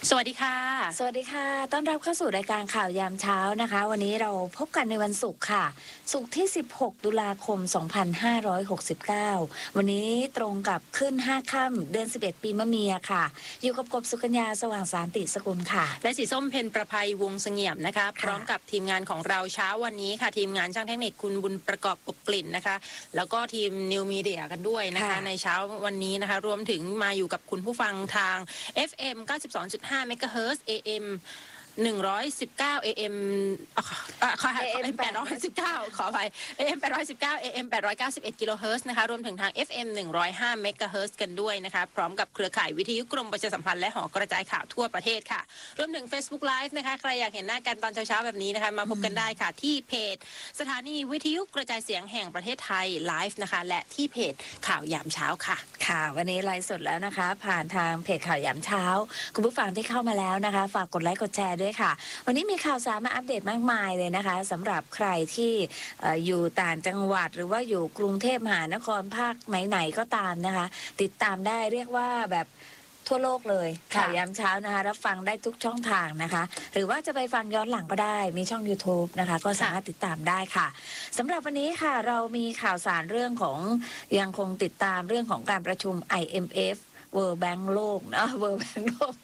สวัสดีค่ะสวัสดีค่ะต้อนรับเข้าสู่รายการข่าวยามเช้านะคะวันนี้เราพบกันในวันศุกร์ค่ะศุกร์ที่16ตุลาคม2569วันนี้ตรงกับขึ้น5ค่ำเดือน11ปีมะเมียค่ะอยู่กับกบสุกัญญาสว่างสารติสกุลค่ะและสีส้มเพ็ญประภัยวงศ์เสงี่ยมนะคะพร้อมกับทีมงานของเราเช้าวันนี้ค่ะทีมงานช่างเทคนิคคุณบุญประกอบกบกลิ่นนะคะแล้วก็ทีมนิวมีเดียกันด้วยนะคะในเช้าวันนี้นะคะรวมถึงมาอยู่กับคุณผู้ฟังทาง FM 92.5 MHz AM 119 AM AM 819ขออภัย AM 819 AM 891กิโลเฮิรตซ์นะคะรวมถึงทาง FM 105เมกะเฮิรตซ์กันด้วยนะคะพร้อมกับเครือข่ายวิทยุกรมประชาสัมพันธ์และหอกระจายข่าวทั่วประเทศค่ะรวมถึง Facebook Live นะคะใครอยากเห็นหน้ากันตอนเช้าๆแบบนี้นะคะมาพบกันได้ค่ะที่เพจสถานีวิทยุกระจายเสียงแห่งประเทศไทยไลฟ์นะคะและที่เพจข่าวยามเช้าค่ะค่ะวันนี้ไลฟ์สดแล้วนะคะผ่านทางเพจข่าวยามเช้าคุณผู้ฟังที่เข้ามาแล้วนะคะฝากกดไลค์กดแชร์ด้วยค่ะวันนี้มีข่าวสารมาอัปเดตมากมายเลยนะคะสำหรับใครที่อยู่ต่างจังหวัดหรือว่าอยู่กรุงเทพมหานครภาคไหนๆก็ตามนะคะติดตามได้เรียกว่าแบบทั่วโลกเลยข่าวยามเช้านะคะรับฟังได้ทุกช่องทางนะคะหรือว่าจะไปฟังย้อนหลังก็ได้มีช่อง YouTube นะคะก็สามารถติดตามได้ค่ะสำหรับวันนี้ค่ะเรามีข่าวสารเรื่องของยังคงติดตามเรื่องของการประชุม IMF World Bank โลกนะ World Bank โลก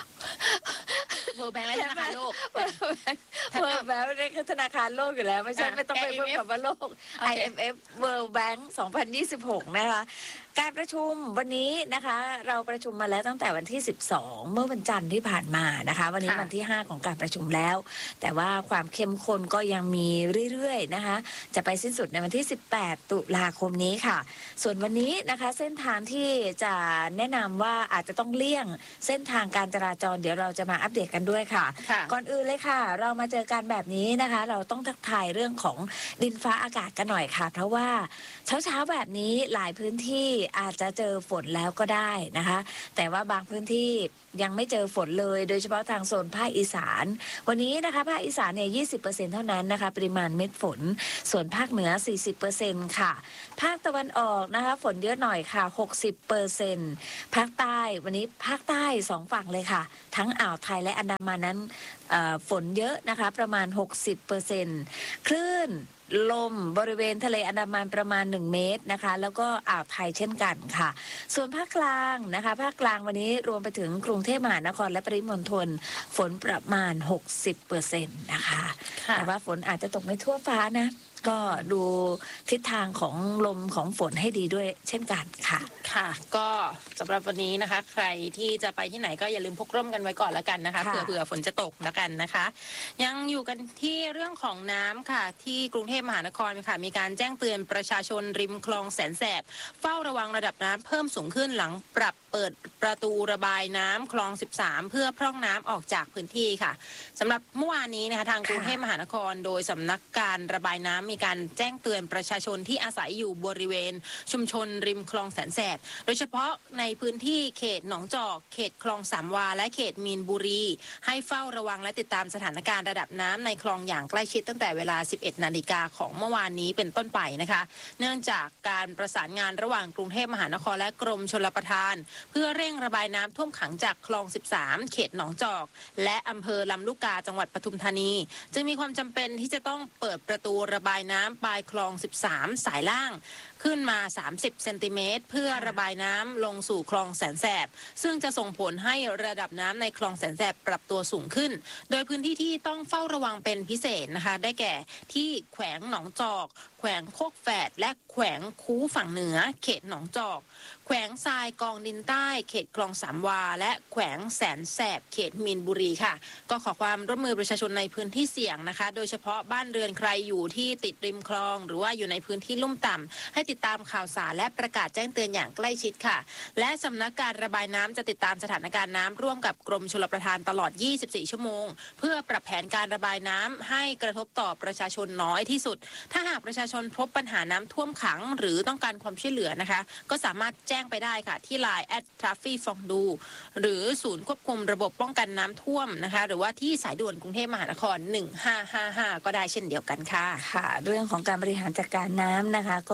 World Bank และธนาคารโลก World Bank นี่คือธนาคารโลกอยู่แล้วไม่ใช่ไม่ต้องไปเพิ่มคำว่าโลก IMF World Bank 2026นะคะการประชุมวันนี้นะคะเราประชุมมาแล้วตั้งแต่วันที่12เมื่อวันจันทร์ที่ผ่านมานะคะวันนี้วันที่5ของการประชุมแล้วแต่ว่าความเข้มข้นก็ยังมีเรื่อยๆนะคะจะไปสิ้นสุดในวันที่18ตุลาคมนี้ค่ะส่วนวันนี้นะคะเส้นทางที่จะแนะนำว่าอาจจะต้องเลี่ยงเส้นทางการจราจรเดี๋ยวเราจะมาอัปเดตกันด้วยค่ะก่อนอื่นเลยค่ะเรามาเจอกันแบบนี้นะคะเราต้องทักทายเรื่องของดินฟ้าอากาศกันหน่อยค่ะเพราะว่าเช้าๆแบบนี้หลายพื้นที่อาจจะเจอฝนแล้วก็ได้นะคะแต่ว่าบางพื้นที่ยังไม่เจอฝนเลยโดยเฉพาะทางโซนภาคอีสานวันนี้นะคะภาคอีสานเนี่ย 20% เท่านั้นนะคะปริมาณเม็ดฝนส่วนภาคเหนือ 40% ค่ะภาคตะวันออกนะคะฝนเยอะหน่อยค่ะ 60% ภาคใต้วันนี้ภาคใต้2ฝั่งเลยค่ะทั้งอ่าวไทยและอันดามันนั้นฝนเยอะนะคะประมาณ 60% คลื่นลมบริเวณทะเลอันดามันประมาณ1เมตรนะคะแล้วก็อ่าวไทยเช่นกันค่ะส่วนภาคกลางนะคะภาคกลางวันนี้รวมไปถึงกรุงเทพมหานครและปริมณฑลฝนประมาณ 60% นะคะแต่ว่าฝนอาจจะตกไม่ทั่วฟ้านะก็ดูทิศทางของลมของฝนให้ดีด้วยเช่นกันค่ะค่ะก็สำหรับวันนี้นะคะใครที่จะไปที่ไหนก็อย่าลืมพกร่มกันไว้ก่อนแล้วกันนะคะเผื่อฝนจะตกแล้วกันนะคะยังอยู่กันที่เรื่องของน้ำค่ะที่กรุงเทพมหานครค่ะมีการแจ้งเตือนประชาชนริมคลองแสนแสบเฝ้าระวังระดับน้ำเพิ่มสูงขึ้นหลังปรับเปิดประตูระบายน้ำคลอง13เพื่อพร่องน้ำออกจากพื้นที่ค่ะสำหรับเมื่อวานนี้นะคะทางกรุงเทพมหานครโดยสำนักการระบายน้ำมีการแจ้งเตือนประชาชนที่อาศัยอยู่บริเวณชุมชนริมคลองแสนแสบโดยเฉพาะในพื้นที่เขตหนองจอกเขตคลองสามวาและเขตมีนบุรีให้เฝ้าระวังและติดตามสถานการณ์ระดับน้ำในคลองอย่างใกล้ชิดตั้งแต่เวลา 11 นาฬิกาของเมื่อวานนี้เป็นต้นไปนะคะเนื่องจากการประสานงานระหว่างกรุงเทพมหานครและกรมชลประทานเพื่อเร่งระบายน้ำท่วมขังจากคลอง13เขตหนองจอกและอำเภอลำลูกกาจังหวัดปทุมธานีจึงมีความจำเป็นที่จะต้องเปิดประตูระบายน้ำปลายคลอง13สายล่างขึ้นมา30เซนติเมตรเพื่อระบายน้ำลงสู่คลองแสนแสบซึ่งจะส่งผลให้ระดับน้ำในคลองแสนแสบปรับตัวสูงขึ้นโดยพื้นที่ที่ต้องเฝ้าระวังเป็นพิเศษนะคะได้แก่ที่แขวงหนองจอกแขวงโคกแฝดและแขวงคูฝั่งเหนือเขตหนองจอกแขวงทรายกองดินใต้เขตคลองสามวาและแขวงแสนแสบเขตมีนบุรีค่ะก็ขอความร่วมมือประชาชนในพื้นที่เสี่ยงนะคะโดยเฉพาะบ้านเรือนใครอยู่ที่ติดริมคลองหรือว่าอยู่ในพื้นที่ลุ่มต่ำให้ติดตามข่าวสารและประกาศแจ้งเตือนอย่างใกล้ชิดค่ะและสำนักการระบายน้ำจะติดตามสถานการณ์น้ำร่วมกับกรมชลประทานตลอด24ชั่วโมงเพื่อปรับแผนการระบายน้ำให้กระทบต่อประชาชนน้อยที่สุดถ้าหากประชาชนพบปัญหาน้ำท่วมขังหรือต้องการความช่วยเหลือนะคะก็สามารถแจ้งไปได้ค่ะที่ LINE @trafficfondu หรือศูนย์ควบคุมระบบป้องกันน้ำท่วมนะคะหรือว่าที่สายด่วนกรุงเทพมหานคร1555ก็ได้เช่นเดียวกันค่ะค่ะเรื่องของการบริหารจัดการน้ำนะคะก็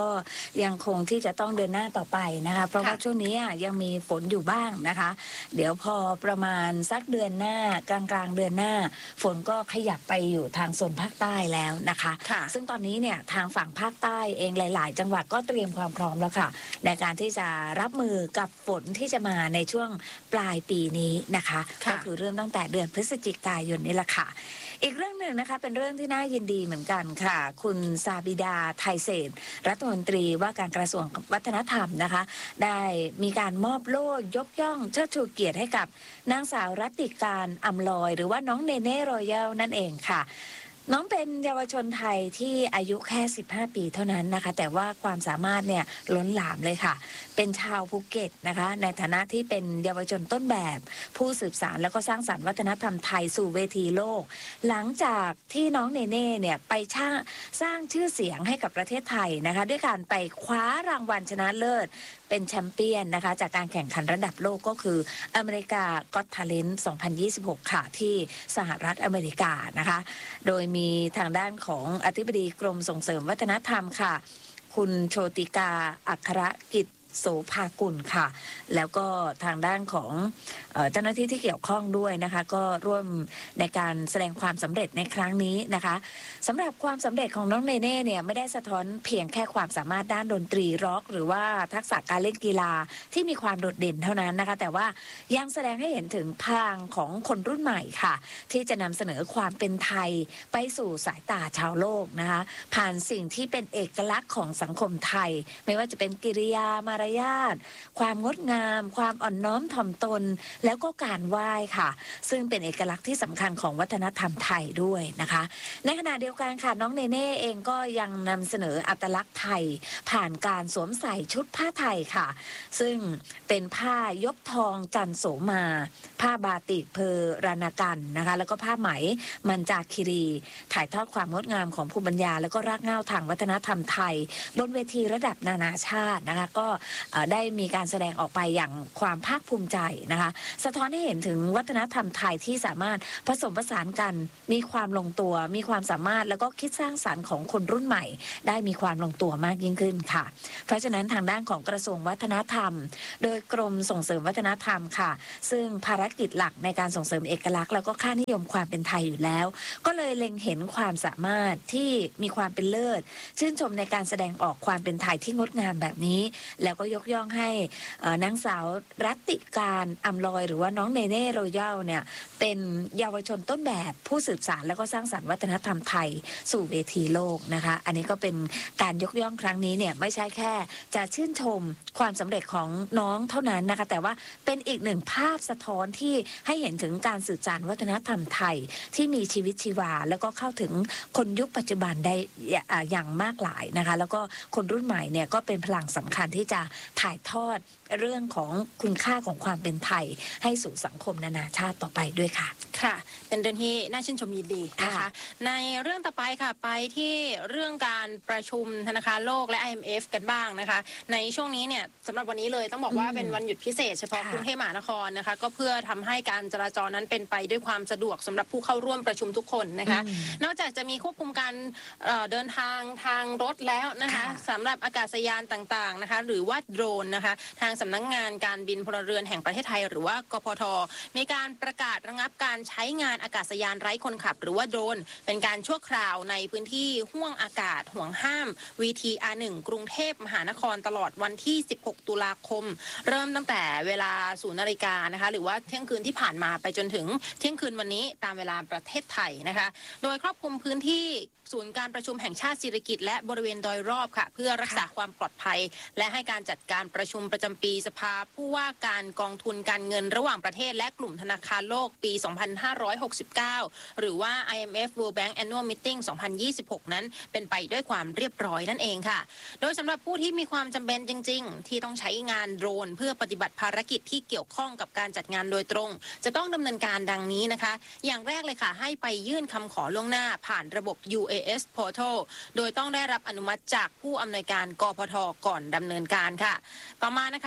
ยังคงที่จะต้องเดินหน้าต่อไปนะคะเพราะว่าช่วงนี้ยังมีฝนอยู่บ้างนะคะ เดี๋ยวพอประมาณสักเดือนหน้ากลางเดือนหน้า ฝนก็ขยับไปอยู่ทางโซนภาคใต้แล้วนะคะ ซึ่งตอนนี้เนี่ยทางฝั่งภาคใต้เองหลาย ๆ จังหวัดก็เตรียมความพร้อมแล้วค่ะในการที่จะรับมือกับฝนที่จะมาในช่วงปลายปีนี้นะคะก็คือเริ่มตั้งแต่เดือนพฤศจิกายนนี่แหละค่ะอีกเรื่องหนึ่งนะคะเป็นเรื่องที่น่ายินดีเหมือนกันค่ะคุณซาบิดาไทยเศรษฐ์รัฐมนตรีว่าการกระทรวงวัฒนธรรมนะคะได้มีการมอบโล่ยกย่องเชิดชูเกียรติให้กับนางสาวรัตติการอำลอยหรือว่าน้องเนเน่รอยัลนั่นเองค่ะน้องเป็นเยาวชนไทยที่อายุแค่15 ปีเท่านั้นนะคะแต่ว่าความสามารถเนี่ยล้นหลามเลยค่ะเป็นชาวภูเก็ตนะคะในฐานะที่เป็นเยาวชนต้นแบบผู้สืบสานแล้วก็สร้างสรรค์วัฒนธรรมไทยสู่เวทีโลกหลังจากที่น้องเนเน่เนี่ยไปสร้างชื่อเสียงให้กับประเทศไทยนะคะด้วยการไปคว้ารางวัลชนะเลิศเป็นแชมเปี้ยนนะคะจากการแข่งขันระดับโลกก็คืออเมริกาก็อตทาเลนต์2026 ค่ะที่สหรัฐอเมริกานะคะโดยมีทางด้านของอธิบดีกรมส่งเสริมวัฒนธรรมค่ะคุณโชติกาอัครกิจโสภากุลค่ะแล้วก็ทางด้านของเจ้าหน้าที่ที่เกี่ยวข้องด้วยนะคะก็ร่วมในการแสดงความสำเร็จในครั้งนี้นะคะสำหรับความสำเร็จของน้องเนเน่เนี่ยไม่ได้สะท้อนเพียงแค่ความสามารถด้านดนตรีร็อกหรือว่าทักษะการเล่นกีฬาที่มีความโดดเด่นเท่านั้นนะคะแต่ว่ายังแสดงให้เห็นถึงพลังของคนรุ่นใหม่ค่ะที่จะนำเสนอความเป็นไทยไปสู่สายตาชาวโลกนะคะผ่านสิ่งที่เป็นเอกลักษณ์ของสังคมไทยไม่ว่าจะเป็นกิริยามารยาทความงดงามความอ่อนน้อมถ่อมตนแล้วก็การไหว้ค่ะซึ่งเป็นเอกลักษณ์ที่สำคัญของวัฒนธรรมไทยด้วยนะคะในขณะเดียวกันค่ะน้องเนเน่เองก็ยังนำเสนออัตลักษณ์ไทยผ่านการสวมใส่ชุดผ้าไทยค่ะซึ่งเป็นผ้ายกทองจันโสมาผ้าบาติกเพอรานากันนะคะแล้วก็ผ้าไหมมันจาคีรีถ่ายทอดความงดงามของภูมิปัญญาแล้วก็รากเหง้าทางวัฒนธรรมไทยบนเวทีระดับนานาชาตินะคะก็ได้มีการแสดงออกไปอย่างความภาคภูมิใจนะคะสะท้อนให้เห็นถึงวัฒนธรรมไทยที่สามารถผสมผสานกันมีความลงตัวมีความสามารถแล้วก็คิดสร้างสรรค์ของคนรุ่นใหม่ได้มีความลงตัวมากยิ่งขึ้นค่ะเพราะฉะนั้นทางด้านของกระทรวงวัฒนธรรมโดยกรมส่งเสริมวัฒนธรรมค่ะซึ่งภารกิจหลักในการส่งเสริมเอกลักษณ์แล้วก็ค่านิยมความเป็นไทยอยู่แล้วก็เลยเล็งเห็นความสามารถที่มีความเป็นเลิศชื่นชมในการแสดงออกความเป็นไทยที่งดงามแบบนี้แล้วก็ยกย่องให้นางสาวรัตติการอำลอยหรือว่าน้องเนเน่รอยัลเนี่ยเป็นเยาวชนต้นแบบผู้สืบสานแล้วก็สร้างสรรค์วัฒนธรรมไทยสู่เวทีโลกนะคะอันนี้ก็เป็นการยกย่องครั้งนี้เนี่ยไม่ใช่แค่จะชื่นชมความสำเร็จของน้องเท่านั้นนะคะแต่ว่าเป็นอีกหนึ่งภาพสะท้อนที่ให้เห็นถึงการสื่อสารวัฒนธรรมไทยที่มีชีวิตชีวาแล้วก็เข้าถึงคนยุคปัจจุบันได้อย่างมากหลายนะคะแล้วก็คนรุ่นใหม่เนี่ยก็เป็นพลังสำคัญที่จะถ่ายทอดเรื่องของคุณค่าของความเป็นไทยให้สู่สังคมนานาชาติต่อไปด้วยค่ะค่ะเป็นเรื่องที่น่าชื่นชมยินดีนะคะในเรื่องต่อไปค่ะไปที่เรื่องการประชุมธนาคารโลกและ IMF กันบ้างนะคะในช่วงนี้เนี่ยสำหรับวันนี้เลยต้องบอกว่าเป็นวันหยุดพิเศษเฉพาะกรุงเทพมหานครนะคะก็เพื่อทำให้การจราจรนั้นเป็นไปด้วยความสะดวกสำหรับผู้เข้าร่วมประชุมทุกคนนะคะนอกจากจะมีควบคุมการเดินทางทางรถแล้วนะคะสำหรับอากาศยานต่างๆนะคะหรือว่าโดรนนะคะทางสำนักงานการบินพลเรือนแห่งประเทศไทยหรือว่ากพท.มีการประกาศระงับการใช้งานอากาศยานไร้คนขับหรือว่าโดรนเป็นการชั่วคราวในพื้นที่ห้วงอากาศห่วงห้าม VTR1 กรุงเทพมหานครตลอดวันที่16 ตุลาคมเริ่มตั้งแต่เวลา0 นาฬิกานะคะหรือว่าเที่ยงคืนที่ผ่านมาไปจนถึงเที่ยงคืนวันนี้ตามเวลาประเทศไทยนะคะโดยครอบคลุมพื้นที่ศูนย์การประชุมแห่งชาติสิริกิติ์และบริเวณโดยรอบค่ะเพื่อรักษาความปลอดภัยและให้การจัดการประชุมประจำปีสภาผู้ว่าการกองทุนการเงินระหว่างประเทศและกลุ่มธนาคารโลกปี 2569 หรือว่า IMF World Bank Annual Meeting 2026 นั้นเป็นไปด้วยความเรียบร้อยนั่นเองค่ะโดยสำหรับผู้ที่มีความจำเป็นจริงๆที่ต้องใช้งานโดรนเพื่อปฏิบัติภารกิจที่เกี่ยวข้องกับการจัดงานโดยตรงจะต้องดำเนินการดังนี้นะคะอย่างแรกเลยค่ะให้ไปยื่นคำขอล่วงหน้าผ่านระบบ UAS Portal โดยต้องได้รับอนุมัติจากผู้อำนวยการกพท.ก่อนดำเนินการค่ะต่อมานะคะ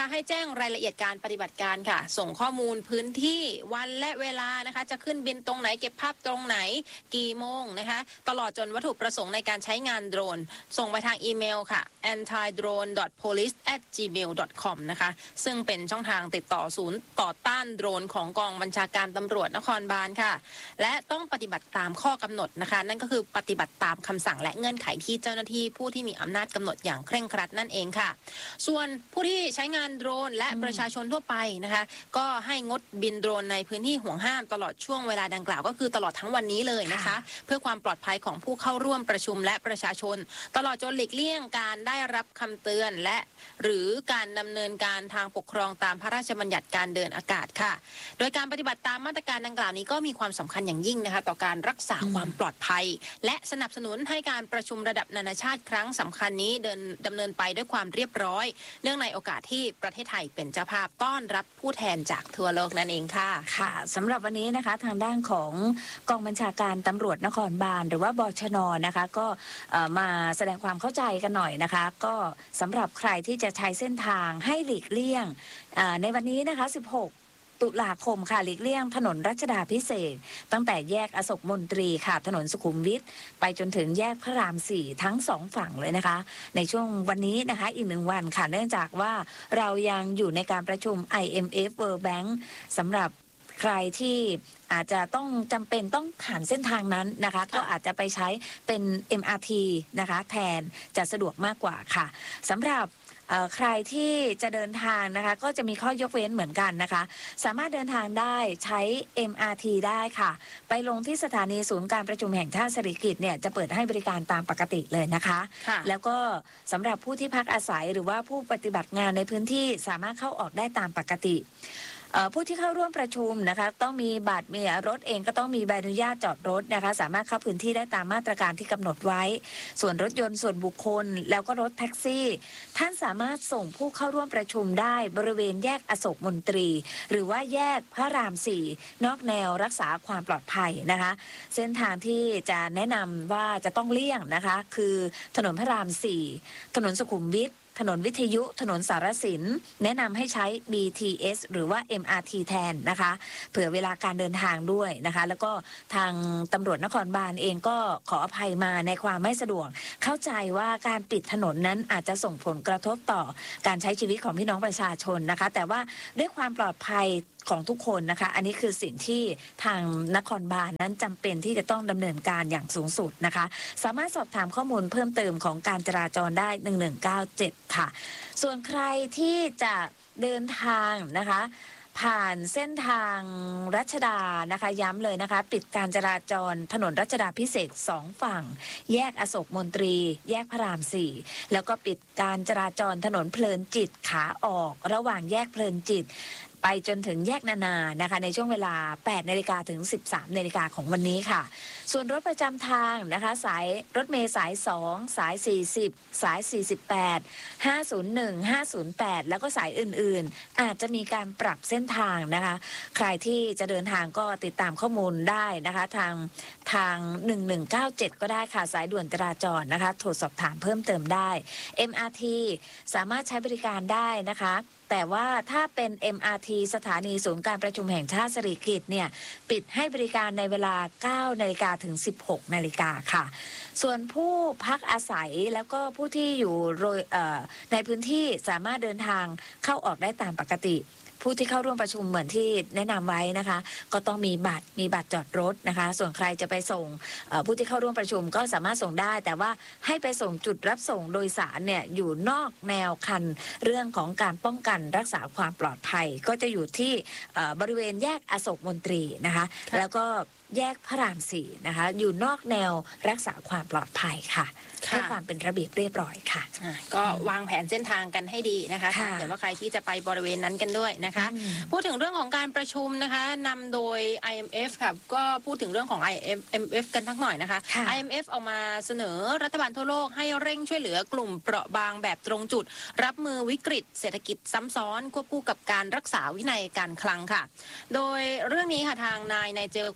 ให้แจ้งรายละเอียดการปฏิบัติการค่ะส่งข้อมูลพื้นที่วันและเวลานะคะจะขึ้นบินตรงไหนเก็บภาพตรงไหนกี่โมงนะคะตลอดจนวัตถุประสงค์ในการใช้งานโดรนส่งไปทางอีเมลค่ะ antidrone.police@gmail.com นะคะซึ่งเป็นช่องทางติดต่อศูนย์ต่อต้านโดรนของกองบัญชาการตำรวจนครบาลค่ะและต้องปฏิบัติตามข้อกำหนดนะคะนั่นก็คือปฏิบัติตามคำสั่งและเงื่อนไขที่เจ้าหน้าที่ผู้ที่มีอำนาจกำหนดอย่างเคร่งครัดนั่นเองค่ะส่วนผู้ที่ใช้งานโดรนและประชาชนทั่วไปนะคะก็ให้งดบินโดรนในพื้นที่ห่วงห้ามตลอดช่วงเวลาดังกล่าวก็คือตลอดทั้งวันนี้เลยนะคะเพื่อความปลอดภัยของผู้เข้าร่วมประชุมและประชาชนตลอดจนหลีกเลี่ยงการได้รับคำเตือนและหรือการดำเนินการทางปกครองตามพระราชบัญญัติการเดินอากาศค่ะโดยการปฏิบัติตามมาตรการดังกล่าวนี้ก็มีความสำคัญอย่างยิ่งนะคะต่อการรักษาความปลอดภัยและสนับสนุนให้การประชุมระดับนานาชาติครั้งสำคัญนี้ดำเนินไปด้วยความเรียบร้อยเนื่องในโอกาสที่ประเทศไทยเป็นเจ้าภาพต้อนรับผู้แทนจากทั่วโลกนั่นเองค่ะค่ะสำหรับวันนี้นะคะทางด้านของกองบัญชาการตำรวจนครบาลหรือว่าบชน.นะคะก็มาแสดงความเข้าใจกันหน่อยนะคะก็สำหรับใครที่จะใช้เส้นทางให้หลีกเลี่ยงในวันนี้นะคะ16 ตุลาคมค่ะหลีกเลี่ยงถนนรัชดาภิเษกตั้งแต่แยกอโศกมนตรีค่ะถนนสุขุมวิทไปจนถึงแยกพระราม4ทั้ง2ฝั่งเลยนะคะในช่วงวันนี้นะคะอีก1วันค่ะเนื่องจากว่าเรายังอยู่ในการประชุม IMF World Bank สำหรับใครที่อาจจะต้องจำเป็นต้องผ่านเส้นทางนั้นนะคะก็อาจจะไปใช้เป็น MRT นะคะแทนจะสะดวกมากกว่าค่ะสำหรับใครที่จะเดินทางนะคะก็จะมีข้อยกเว้นเหมือนกันนะคะสามารถเดินทางได้ใช้ MRT ได้ค่ะไปลงที่สถานีศูนย์การประชุมแห่งชาติสิริกิติ์เนี่ยจะเปิดให้บริการตามปกติเลยนะคะแล้วก็สำหรับผู้ที่พักอาศัยหรือว่าผู้ปฏิบัติงานในพื้นที่สามารถเข้าออกได้ตามปกติผู้ที่เข้าร่วมประชุมนะคะต้องมีบัตรมีรถเองก็ต้องมีใบอนุญาตจอดรถนะคะสามารถเข้าพื้นที่ได้ตามมาตรการที่กำหนดไว้ส่วนรถยนต์ส่วนบุคคลแล้วก็รถแท็กซี่ท่านสามารถส่งผู้เข้าร่วมประชุมได้บริเวณแยกอโศกมนตรีหรือว่าแยกพระราม4นอกแนวรักษาความปลอดภัยนะคะเส้นทางที่จะแนะนำว่าจะต้องเลี่ยงนะคะคือถนนพระราม4ถนนสุขุมวิทถนนวิทยุถนนสารสินแนะนำให้ใช้ BTS หรือว่า MRT แทนนะคะเผื่อเวลาการเดินทางด้วยนะคะแล้วก็ทางตำรวจนครบาลเองก็ขออภัยมาในความไม่สะดวกเข้าใจว่าการปิดถนนนั้นอาจจะส่งผลกระทบต่อการใช้ชีวิตของพี่น้องประชาชนนะคะแต่ว่าด้วยความปลอดภัยของทุกคนนะคะอันนี้คือสิ่งที่ทางนครบาลนั้นจำเป็นที่จะต้องดำเนินการอย่างสูงสุดนะคะสามารถสอบถามข้อมูลเพิ่มเติมของการจราจรได้1197ค่ะส่วนใครที่จะเดินทางนะคะผ่านเส้นทางรัชดานะคะย้ำเลยนะคะปิดการจราจรถนนรัชดาภิเษก2ฝั่งแยกอโศกมนตรีแยกพระราม4แล้วก็ปิดการจราจรถนนเพลินจิตขาออกระหว่างแยกเพลินจิตไปจนถึงแยกนานานะคะในช่วงเวลา 8 นาฬิกาถึง 13 นาฬิกาของวันนี้ค่ะส่วนรถประจำทางนะคะสายรถเมล์สาย2สาย40สาย48 501 508แล้วก็สายอื่นๆอาจจะมีการปรับเส้นทางนะคะใครที่จะเดินทางก็ติดตามข้อมูลได้นะคะทาง1197ก็ได้ค่ะสายด่วนจราจรนะคะโทรสอบถามเพิ่มเติมได้ MRT สามารถใช้บริการได้นะคะแต่ว่าถ้าเป็น MRT สถานีศูนย์การประชุมแห่งชาติสิริกิติ์เนี่ยปิดให้บริการในเวลา 9 นาฬิกาถึง 16 นาฬิกาค่ะส่วนผู้พักอาศัยแล้วก็ผู้ที่อยู่ในพื้นที่สามารถเดินทางเข้าออกได้ตามปกติผู้ที่เข้าร่วมประชุมเหมือนที่แนะนำไว้นะคะก็ต้องมีบัตรจอดรถนะคะส่วนใครจะไปส่งผู้ที่เข้าร่วมประชุมก็สามารถส่งได้แต่ว่าให้ไปส่งจุดรับส่งโดยสารเนี่ยอยู่นอกแนวคันเรื่องของการป้องกันรักษาความปลอดภัยก็จะอยู่ที่บริเวณแยกอโศกมนตรีนะคะแล้วก็แยกพระราม4นะคะอยู่นอกแนวรักษาความปลอดภัยค่ะเพื่อความเป็นระเบียบเรียบร้อยค่ะก็วางแผนเส้นทางกันให้ดีนะคะเดี๋ยวว่าใครที่จะไปบริเวณนั้นกันด้วยนะคะพูดถึงเรื่องของการประชุมนะคะนำโดย IMF ค่ะก็พูดถึงเรื่องของ IMF กันทักหน่อยนะคะ IMF ออกมาเสนอรัฐบาลทั่วโลกให้เร่งช่วยเหลือกลุ่มเปราะบางแบบตรงจุดรับมือวิกฤตเศรษฐกิจซ้ำซ้อนควบคู่กับการรักษาวินัยการคลังค่ะโดยเรื่องนี้ค่ะทางนายเจลคลาร์ก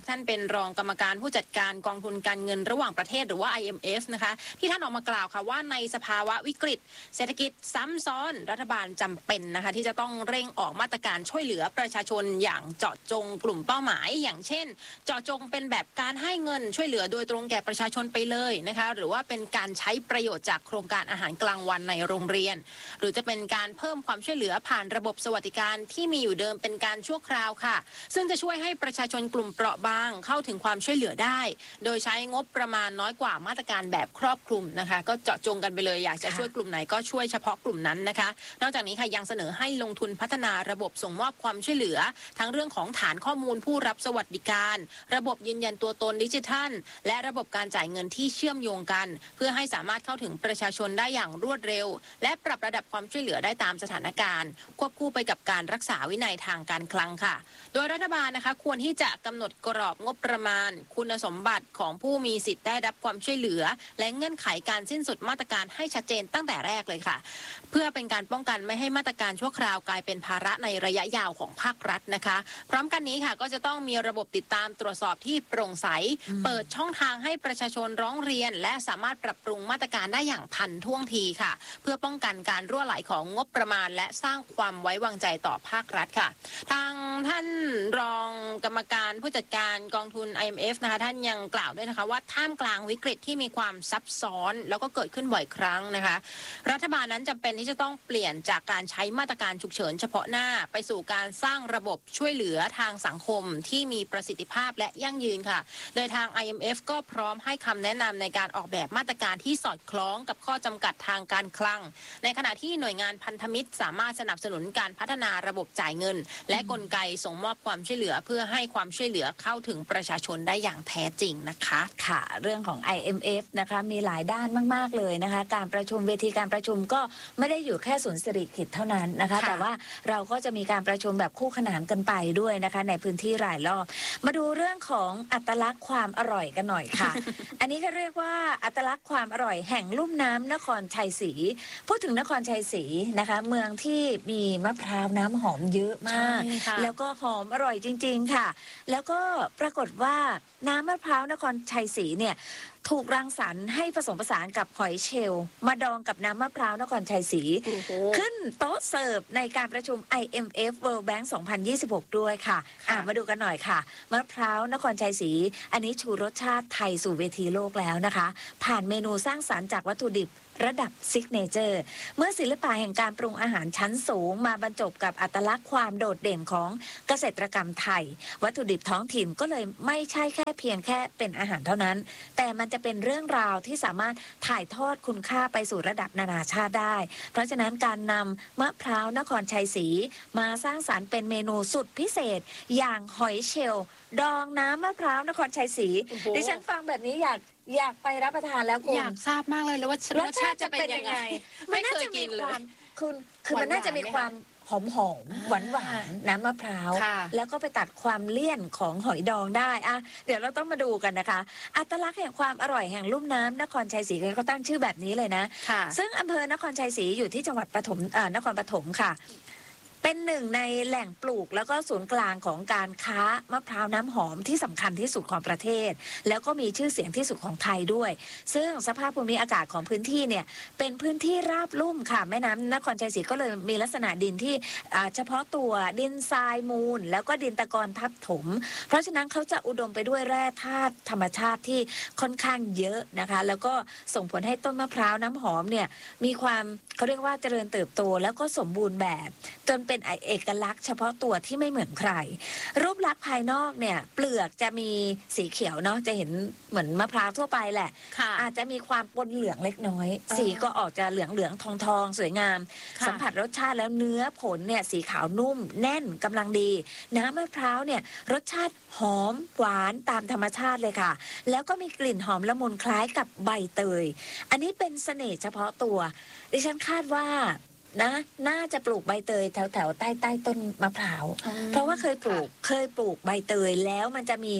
ท่านเป็นรองกรรมการผู้จัดการกองทุนการเงินระหว่างประเทศหรือว่า IMF นะคะที่ท่านออกมากล่าวค่ะว่าในสภาวะวิกฤตเศรษฐกิจซ้ำซ้อนรัฐบาลจำเป็นนะคะที่จะต้องเร่งออกมาตรการช่วยเหลือประชาชนอย่างเจาะจงกลุ่มเป้าหมายอย่างเช่นเจาะจงเป็นแบบการให้เงินช่วยเหลือโดยตรงแก่ประชาชนไปเลยนะคะหรือว่าเป็นการใช้ประโยชน์จากโครงการอาหารกลางวันในโรงเรียนหรือจะเป็นการเพิ่มความช่วยเหลือผ่านระบบสวัสดิการที่มีอยู่เดิมเป็นการชั่วคราวค่ะซึ่งจะช่วยให้ประชาชนกลุ่มเปราะบางเข้าถึงความช่วยเหลือได้โดยใช้งบประมาณน้อยกว่ามาตรการแบบครอบคลุมนะคะก็เจาะจงกันไปเลยอยากจะช่วยกลุ่มไหนก็ช่วยเฉพาะกลุ่มนั้นนะคะนอกจากนี้ค่ะยังเสนอให้ลงทุนพัฒนาระบบส่งมอบความช่วยเหลือทั้งเรื่องของฐานข้อมูลผู้รับสวัสดิการระบบยืนยันตัวตนดิจิทัลและระบบการจ่ายเงินที่เชื่อมโยงกันเพื่อให้สามารถเข้าถึงประชาชนได้อย่างรวดเร็วและปรับระดับความช่วยเหลือได้ตามสถานการณ์ควบคู่ไปกับการรักษาวินัยทางการคลังค่ะโดยรัฐบาลนะคะควรที่จะกำหนดกรอบงบประมาณคุณสมบัติของผู้มีสิทธิ์ได้รับความช่วยเหลือและเงื่อนไขการสิ้นสุดมาตรการให้ชัดเจนตั้งแต่แรกเลยค่ะเพื่อเป็นการป้องกันไม่ให้มาตรการชั่วคราวกลายเป็นภาระในระยะยาวของภาครัฐนะคะพร้อมกันนี้ค่ะก็จะต้องมีระบบติดตามตรวจสอบที่โปร่งใสเปิดช่องทางให้ประชาชนร้องเรียนและสามารถปรับปรุงมาตรการได้อย่างทันท่วงทีค่ะเพื่อป้องกันการรั่วไหลของงบประมาณและสร้างความไว้วางใจต่อภาครัฐค่ะทางท่านรองกรรมการผู้จัดการกองทุน IMF นะคะท่านยังกล่าวด้วยนะคะว่าท่ามกลางวิกฤตที่มีความซับซ้อนแล้วก็เกิดขึ้นบ่อยครั้งนะคะรัฐบาลนั้นจำเป็นที่จะต้องเปลี่ยนจากการใช้มาตรการฉุกเฉินเฉพาะหน้าไปสู่การสร้างระบบช่วยเหลือทางสังคมที่มีประสิทธิภาพและยั่งยืนค่ะโดยทาง IMF ก็พร้อมให้คำแนะนำในการออกแบบมาตรการที่สอดคล้องกับข้อจำกัดทางการคลังในขณะที่หน่วยงานพันธมิตรสามารถสนับสนุนการพัฒนาระบบจ่ายเงินและกลไกส่งมอบความช่วยเหลือเพื่อให้ความช่วยเหลือเข้าถึงประชาชนได้อย่างแท้จริงนะคะค่ะเรื่องของ IMF นะคะมีหลายด้านมากๆเลยนะคะการประชุมเวทีการประชุมก็ไม่ได้อยู่แค่ศูนย์สิริกิติ์เท่านั้นนะคะแต่ว่าเราก็จะมีการประชุมแบบคู่ขนานกันไปด้วยนะคะในพื้นที่หลายรอบมาดูเรื่องของอัตลักษณ์ความอร่อยกันหน่อยค่ะ อันนี้ก็เรียกว่าอัตลักษณ์ความอร่อยแห่งลุ่มน้ำนครชัยศรีพูดถึงนครชัยศรีนะคะเมืองที่มีมะพร้าวน้ำหอมเยอะมากแล้วก็หอมอร่อยจริงๆค่ะแล้วก็ปรากฏว่าน้ำมะพร้าวนครชัยศรีเนี่ยถูกรังสรรค์ให้ผสมผสานกับหอยเชลล์มาดองกับน้ำมะพร้าวนครชัยศรีขึ้นโต๊ะเสิร์ฟในการประชุม IMF World Bank 2026 ด้วยค่ะมาดูกันหน่อยค่ะมะพร้าวนครชัยศรีอันนี้ชูรสชาติไทยสู่เวทีโลกแล้วนะคะผ่านเมนูสร้างสรรค์จากวัตถุดิบระดับซิกเนเจอร์เมื่อศิลปะแห่งการปรุงอาหารชั้นสูงมาบรรจบกับอัตลักษณ์ความโดดเด่นของเกษตรกรรมไทยวัตถุดิบท้องถิ่นก็เลยไม่ใช่แค่เพียงแค่เป็นอาหารเท่านั้นแต่มันจะเป็นเรื่องราวที่สามารถถ่ายทอดคุณค่าไปสู่ระดับนานาชาติได้เพราะฉะนั้นการนำมะพร้าวนครชัยศรีมาสร้างสรรค์เป็นเมนูสุดพิเศษอย่างหอยเชลล์ดองน้ำมะพร้าวนครชัยศรีดิฉันฟังแบบนี้อยากไปรับประทานแล้วคุณอยากทราบมากเลยแล้วว่ารสชาติจะเป็นยังไงไม่เคยกินเลยคือมันน่าจะมีความหอมหวานน้ำมะพร้าวแล้วก็ไปตัดความเลี่ยนของหอยดองได้อะเดี๋ยวเราต้องมาดูกันนะคะอัตลักษณ์แห่งความอร่อยแห่งลุ่มน้ำนครชัยศรีเขาตั้งชื่อแบบนี้เลยนะซึ่งอำเภอนครชัยศรีอยู่ที่จังหวัดนครปฐมค่ะเป็นหนึ่งในแหล่งปลูกแล้วก็ศูนย์กลางของการค้ามะพร้าวน้ำหอมที่สำคัญที่สุดของประเทศแล้วก็มีชื่อเสียงที่สุดของไทยด้วยซึ่งสภาพภูมิอากาศของพื้นที่เนี่ยเป็นพื้นที่ราบลุ่มค่ะแม่น้ำนครชัยศรีก็เลยมีลักษณะดินที่เฉพาะตัวดินทรายมูลแล้วก็ดินตะกอนทับถมเพราะฉะนั้นเขาจะอุดมไปด้วยแร่ธาตุธรรมชาติที่ค่อนข้างเยอะนะคะแล้วก็ส่งผลให้ต้นมะพร้าวน้ำหอมเนี่ยมีความเขาเรียกว่าเจริญเติบโตแล้วก็สมบูรณ์แบบจนเป็นเอกลักษณ์เฉพาะตัวที่ไม่เหมือนใครรูปลักษณ์ภายนอกเนี่ยเปลือกจะมีสีเขียวเนาะจะเห็นเหมือนมะพร้าวทั่วไปแหละอาจจะมีความปนเหลืองเล็กน้อยสีก็ออกจะเหลืองทองสวยงามสัมผัสรสชาติแล้วเนื้อผลเนี่ยสีขาวนุ่มแน่นกำลังดีน้ำมะพร้าวเนี่ยรสชาติหอมหวานตามธรรมชาติเลยค่ะแล้วก็มีกลิ่นหอมละมุนคล้ายกับใบเตยอันนี้เป็นเสน่ห์เฉพาะตัวดิฉันคาดว่าน่าจะปลูกใบเตยแถวใต้ต้นมะพร้าวเพราะว่าเคยปลูกใบเตยแล้วมันจะมี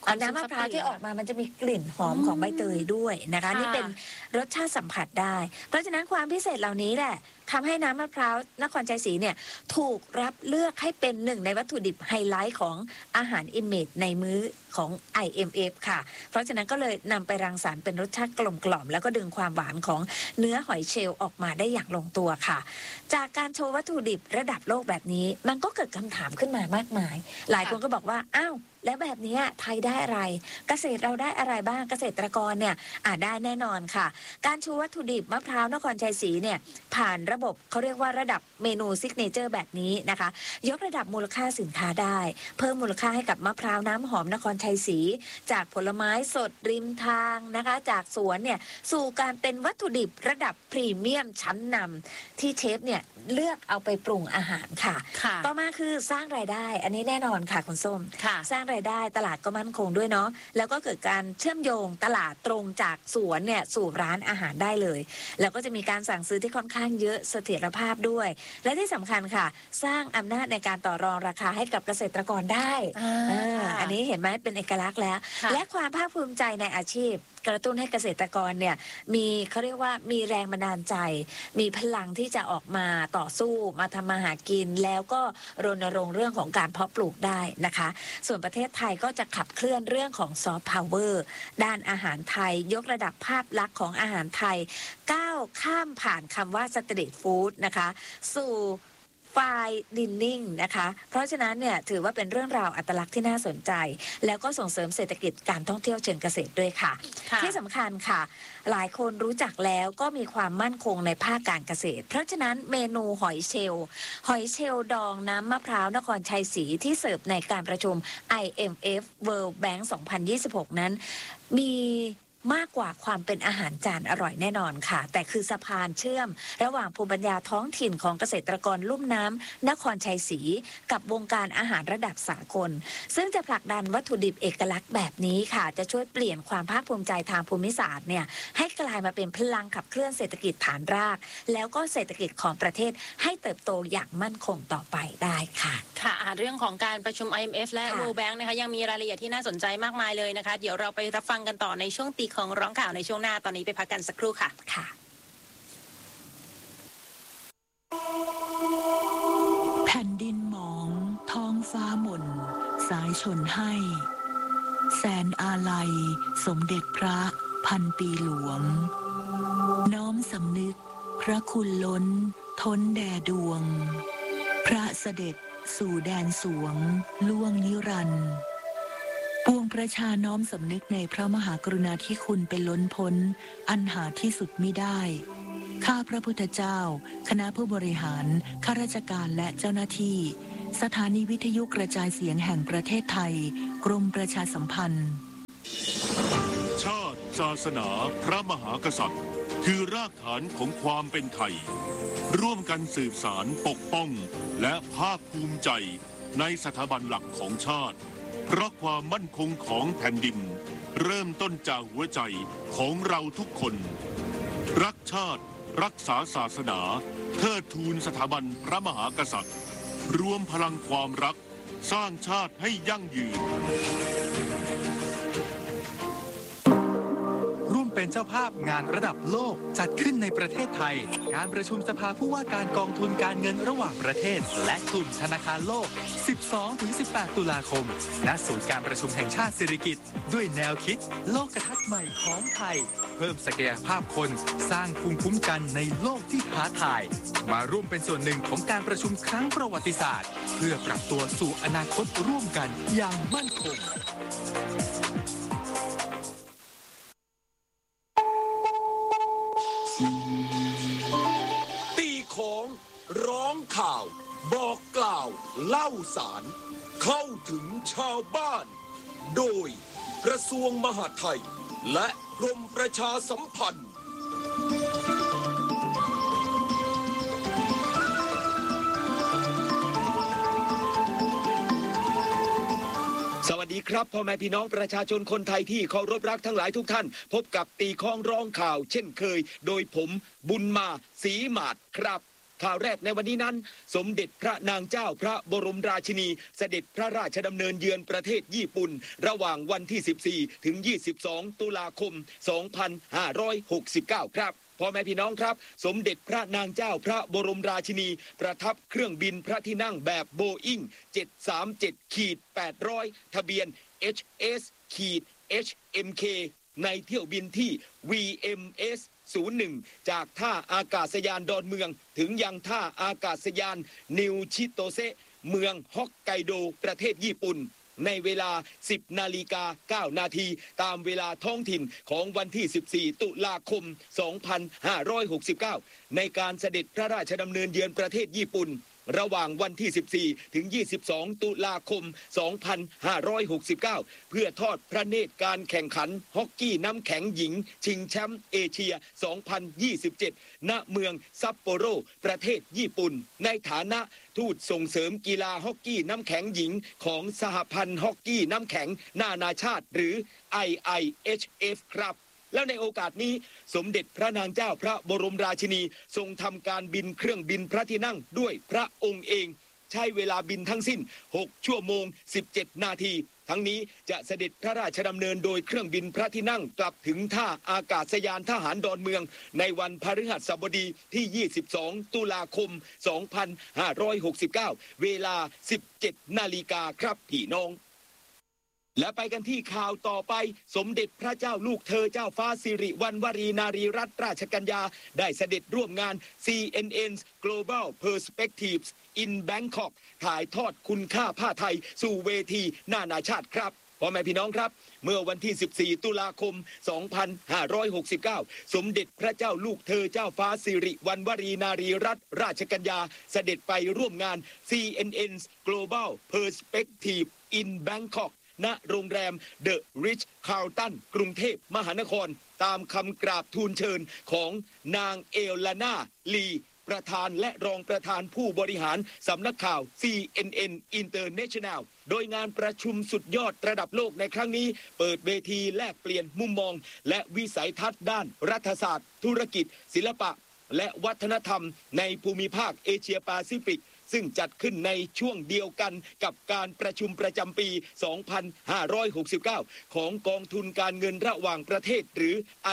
น้ำมะพร้าวที่ออกมามันจะมีกลิ่นหอมของใบเตยด้วยนะคะนี่เป็นรสชาติสัมผัสได้เพราะฉะนั้นความพิเศษเหล่านี้แหละทำให้น้ำมะพร้าวนครชัยศรีเนี่ยถูกรับเลือกให้เป็นหนึ่งในวัตถุดิบไฮไลท์ของอาหารอิมเมจในมื้อของ IMF ค่ะเพราะฉะนั้นก็เลยนำไปรังสรรค์เป็นรสชาติกลมกล่อมแล้วก็ดึงความหวานของเนื้อหอยเชลล์ออกมาได้อย่างลงตัวค่ะจากการโชว์วัตถุดิบระดับโลกแบบนี้มันก็เกิดคำถามขึ้นมามากมายหลายคนก็บอกว่าอ้าวแล้วแบบนี้ไทยได้อะไรเกษตรเราได้อะไรบ้างเกษตรกรเนี่ยได้แน่นอนค่ะการชูวัตถุดิบมะพร้าวนครชัยศรีเนี่ยผ่านระบบเขาเรียกว่าระดับเมนูซิกเนเจอร์แบบนี้นะคะยกระดับมูลค่าสินค้าได้เพิ่มมูลค่าให้กับมะพร้าวน้ำหอมนครชัยศรีจากผลไม้สดริมทางนะคะจากสวนเนี่ยสู่การเป็นวัตถุดิบระดับพรีเมียมชั้นนำที่เชฟเนี่ยเลือกเอาไปปรุงอาหารค่ะต่อมาคือสร้างรายได้อันนี้แน่นอนค่ะคุณส้มสร้างรายได้ตลาดก็มั่นคงด้วยเนาะแล้วก็เกิดการเชื่อมโยงตลาดตรงจากสวนเนี่ยสู่ร้านอาหารได้เลยแล้วก็จะมีการสั่งซื้อที่ค่อนข้างเยอะเสถียรภาพด้วยและที่สำคัญค่ะสร้างอำนาจในการต่อรองราคาให้กับเกษตรกรได้อันนี้เห็นไหมเป็นเอกลักษณ์แล้วและความภาคภูมิใจในอาชีพกระตุ้นให้เกษตรกรเนี่ยมีเขาเรียกว่ามีแรงบันดาลใจมีพลังที่จะออกมาต่อสู้มาทำมาหากินแล้วก็รณรงค์เรื่องของการเพาะปลูกได้นะคะส่วนประเทศไทยก็จะขับเคลื่อนเรื่องของซอฟต์พาวเวอร์ด้านอาหารไทยยกระดับภาพลักษณ์ของอาหารไทยก้าวข้ามผ่านคำว่าสตรีทฟู้ดนะคะสู่ไฟดินนิ่งนะคะเพราะฉะนั้นเนี่ยถือว่าเป็นเรื่องราวอัตลักษณ์ที่น่าสนใจแล้วก็ส่งเสริมเศรษฐกิจการท่องเที่ยวเชิงเกษตรด้วยค่ะที่สำคัญค่ะหลายคนรู้จักแล้วก็มีความมั่นคงในภาคการเกษตรเพราะฉะนั้นเมนูหอยเชลล์ดองน้ำมะพร้าวนครชัยศรีที่เสิร์ฟในการประชุม IMF World Bank 2026 นั้นมีมากกว่าความเป็นอาหารจานอร่อยแน่นอนค่ะแต่คือสะพานเชื่อมระหว่างภูมิปัญญาท้องถิ่นของเกษตรกรลุ่มน้ำนครชัยศรีกับวงการอาหารระดับสากลซึ่งจะผลักดันวัตถุดิบเอกลักษณ์แบบนี้ค่ะจะช่วยเปลี่ยนความภาคภูมิใจทางภูมิศาสตร์เนี่ยให้กลายมาเป็นพลังขับเคลื่อนเศรษฐกิจฐานรากแล้วก็เศรษฐกิจของประเทศให้เติบโตอย่างมั่นคงต่อไปได้ค่ะค่ะเรื่องของการประชุม IMF และ World Bank นะคะยังมีรายละเอียดที่น่าสนใจมากมายเลยนะคะเดี๋ยวเราไปรับฟังกันต่อในช่วงตีของร้องข่าวในช่วงหน้าตอนนี้ไปพักกันสักครู่ค่ะแผ่นดินหมองท้องฟ้าหม่นสายชนให้แสนอาลัยสมเด็จพระพันปีหลวงน้อมสำนึกพระคุณล้นท้นแด่ดวงพระเสด็จสู่แดนสวงล่วงนิรันดร์ปวงประชาน้อมสำนึกในพระมหากรุณาธิคุณเป็นล้นพ้นอันหาที่สุดมิได้ข้าพระพุทธเจ้าคณะผู้บริหารข้าราชการและเจ้าหน้าที่สถานีวิทยุกระจายเสียงแห่งประเทศไทยกรมประชาสัมพันธ์ชาติศาสนาพระมหากษัตริย์คือรากฐานของความเป็นไทยร่วมกันสืบสารปกป้องและภาคภูมิใจในสถาบันหลักของชาติเพราะความมั่นคงของแผ่นดินเริ่มต้นจากหัวใจของเราทุกคนรักชาติรักษาศาสนาเทิดทูนสถาบันพระมหากษัตริย์รวมพลังความรักสร้างชาติให้ยั่งยืนร่วมเป็นเจ้าภาพงานระดับโลกจัดขึ้นในประเทศไทยการประชุมสภาผู้ว่าการกองทุนการเงินระหว่างประเทศและกลุ่มธนาคารโลก 12-18 ตุลาคมณศูนย์การประชุมแห่งชาติสิริกิติ์ด้วยแนวคิดโลกทัศน์ใหม่ของไทยเพิ่มศักยภาพคนสร้างภูมิคุ้มกันในโลกที่ท้าทายมาร่วมเป็นส่วนหนึ่งของการประชุมครั้งประวัติศาสตร์เพื่อปรับตัวสู่อนาคตร่วมกันอย่างมั่นคงตีของร้องข่าวบอกกล่าวเล่าสารเข้าถึงชาวบ้านโดยกระทรวงมหาดไทยและกรมประชาสัมพันธ์สวัสดีครับพ่อแม่พี่น้องประชาชนคนไทยที่เคารพรักทั้งหลายทุกท่านพบกับตีข้องร้องข่าวเช่นเคยโดยผมบุญมาศรีหมาดครับข่าวแรกในวันนี้นั้น สมเด็จพระนางเจ้าพระบรมราชินีเสด็จพระราชดำเนินเยือนประเทศญี่ปุ่นระหว่างวันที่ 14 ถึง 22 ตุลาคม 2569 ครับพ่อแม่พี่น้องครับสมเด็จพระนางเจ้าพระบรมราชินีประทับเครื่องบินพระที่นั่งแบบโบอิ้ง 737-800 ทะเบียน HS-HMK ในเที่ยวบินที่ VMS 01 จากท่าอากาศยานดอนเมืองถึงยังท่าอากาศยานนิวชิโตเซะเมืองฮอกไกโดประเทศญี่ปุ่นในเวลา 10:09 นาทีตามเวลาท้องถิ่นของวันที่ 14 ตุลาคม 2569 ในการเสด็จพระราชดำเนินเยือนประเทศญี่ปุ่นระหว่างวันที่ 14 ถึง 22 ตุลาคม 2569 เพื่อทอดพระเนตรการแข่งขันฮอกกี้น้ำแข็งหญิงชิงแชมป์เอเชีย 2027 ณ เมืองซัปโปโรประเทศญี่ปุ่นในฐานะทูตส่งเสริมกีฬาฮอกกี้น้ำแข็งหญิงของสหพันธ์ฮอกกี้น้ำแข็งนานาชาติหรือ IIHF ครับแล้วในโอกาสนี้สมเด็จพระนางเจ้าพระบรมราชินีทรงทำการบินเครื่องบินพระที่นั่งด้วยพระองค์เองใช้เวลาบินทั้งสิ้น 6 ชั่วโมง 17 นาทีทั้งนี้จะเสด็จพระราชดำเนินโดยเครื่องบินพระที่นั่งกลับถึงท่าอากาศยานทหารดอนเมืองในวันพฤหัสบดีที่ 22 ตุลาคม 2569 เวลา 17 นาฬิกาครับพี่น้องและไปกันที่ข่าวต่อไปสมเด็จพระเจ้าลูกเธอเจ้าฟ้าสิริวัณวรีนารีรัตนราชกัญญาได้เสด็จร่วมงาน CNN's Global Perspectives in Bangkok ถ่ายทอดคุณค่าผ้าไทยสู่เวทีนานาชาติครับพ่อแม่พี่น้องครับเมื่อวันที่ 14 ตุลาคม 2569 สมเด็จพระเจ้าลูกเธอเจ้าฟ้าสิริวัณวรีนารีรัตนราชกัญญาเสด็จไปร่วมงาน CNN's Global Perspectives in Bangkokณโรงแรม The Ritz Carlton กรุงเทพมหานครตามคำกราบทูลเชิญของนางเอลลานาลีประธานและรองประธานผู้บริหารสำนักข่าว CNN International โดยงานประชุมสุดยอดระดับโลกในครั้งนี้เปิดเวทีแลกเปลี่ยนมุมมองและวิสัยทัศน์ด้านรัฐศาสตร์ธุรกิจศิลปะและวัฒนธรรมในภูมิภาคเอเชียแปซิฟิกซึ่งจัดขึ้นในช่วงเดียวกันกับการประชุมประจำปี 2569 ของกองทุนการเงินระหว่างประเทศหรือ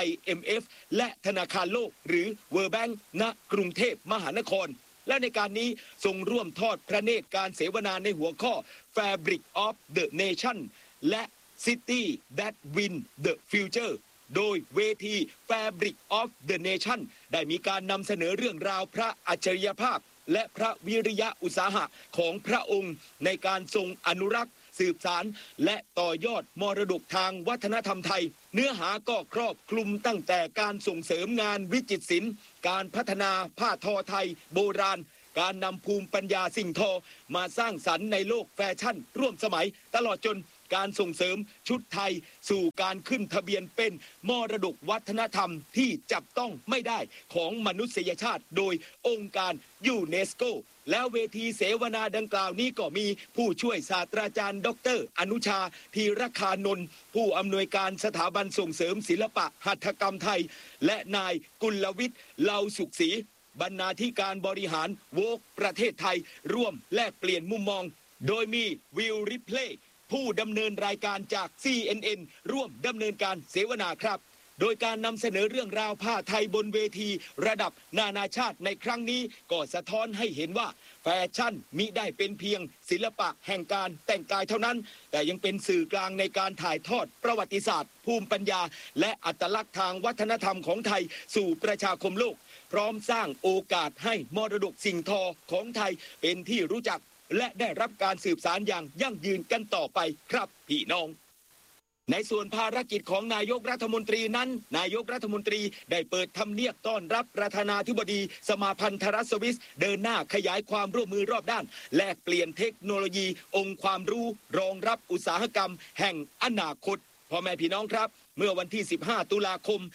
IMF และธนาคารโลกหรือ World Bank ณ กรุงเทพมหานครและในการนี้ทรงร่วมทอดพระเนตรการเสวนาในหัวข้อ Fabric of the Nation และ City that Win the Future โดยเวที Fabric of the Nation ได้มีการนำเสนอเรื่องราวพระอัจฉริยภาพและพระวิริยะอุตสาหะของพระองค์ในการทรงอนุรักษ์สืบสารและต่อยอดมรดกทางวัฒนธรรมไทยเนื้อหาก็ครอบคลุมตั้งแต่การส่งเสริมงานวิจิตรศิลป์การพัฒนาผ้าทอไทยโบราณการนำภูมิปัญญาสิ่งทอมาสร้างสรรค์ในโลกแฟชั่นร่วมสมัยตลอดจนการส่งเสริมชุดไทยสู่การขึ้นทะเบียนเป็นมรดกวัฒนธรรมที่จับต้องไม่ได้ของมนุษยชาติโดยองค์การยูเนสโกแล้วเวทีเสวนาดังกล่าวนี้ก็มีผู้ช่วยศาสตราจารย์ดร.อนุชาธีรคานนท์ผู้อำนวยการสถาบันส่งเสริมศิลปะหัตถกรรมไทยและนายกุลวิทย์เลาสุขศรีบรรณาธิการบริหารโวกประเทศไทยร่วมแลกเปลี่ยนมุมมองโดยมีวิลริเพลย์ผู้ดำเนินรายการจาก CNN ร่วมดำเนินการเสวนาครับโดยการนำเสนอเรื่องราวผ้าไทยบนเวทีระดับนานาชาติในครั้งนี้ก็สะท้อนให้เห็นว่าแฟชั่นมิได้เป็นเพียงศิลปะแห่งการแต่งกายเท่านั้นแต่ยังเป็นสื่อกลางในการถ่ายทอดประวัติศาสตร์ภูมิปัญญาและอัตลักษณ์ทางวัฒนธรรมของไทยสู่ประชาคมโลกพร้อมสร้างโอกาสให้มรดกสิ่งทอของไทยเป็นที่รู้จักและได้รับการสืบสานอย่างยั่งยืนกันต่อไปครับพี่น้องในส่วนภารกิจของนายกรัฐมนตรีนั้นนายกรัฐมนตรีได้เปิดทำเนียบต้อนรับประธานาธิบดีสมาพันธรัฐสวิสเดินหน้าขยายความร่วมมือรอบด้านแลกเปลี่ยนเทคโนโลยีองค์ความรู้รองรับอุตสาหกรรมแห่งอนาคตพพ่อแม่พี่น้องครับเมื่อวันที่ 15 ตุลาคม